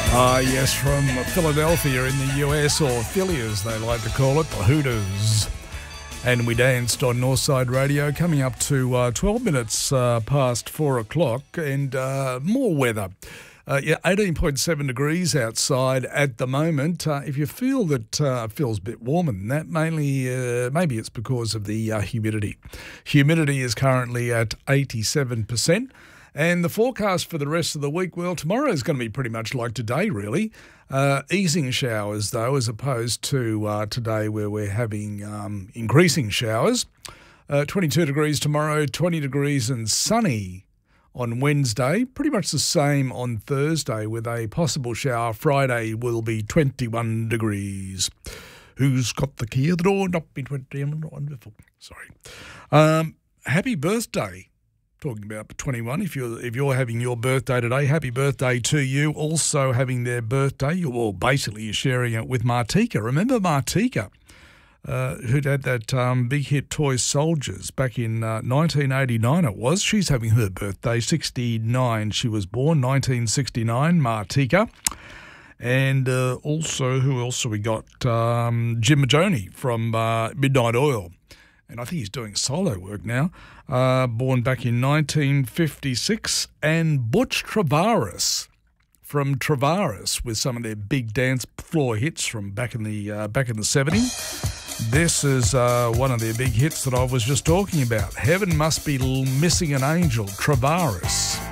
Yes, from Philadelphia in the US, or Philly as they like to call it, the Hooters. And we danced on Northside Radio, coming up to 12 minutes past 4 o'clock, and more weather. 18.7 degrees outside at the moment. If you feel that it feels a bit warmer than that, maybe it's because of the humidity. Humidity is currently at 87%. And the forecast for the rest of the week, well, tomorrow is going to be pretty much like today, really. Easing showers, though, as opposed to today where we're having increasing showers. 22 degrees tomorrow, 20 degrees and sunny on Wednesday. Pretty much the same on Thursday with a possible shower. Friday will be 21 degrees. Who's got the key of the door? Not be 20. Wonderful. Sorry. Happy birthday. Talking about 21, if you're having your birthday today, happy birthday to you. Also having their birthday, you're sharing it with Martika. Remember Martika, who'd had that big hit Toy Soldiers back in 1989 it was. She's having her birthday, 69. She was born 1969, Martika. And also, who else have we got? Jim Majoni from Midnight Oil. And I think he's doing solo work now, born back in 1956, and Butch Travaris from Travaris with some of their big dance floor hits from back in the 70s. This is one of their big hits that I was just talking about. Heaven Must Be Missing an Angel, Travaris.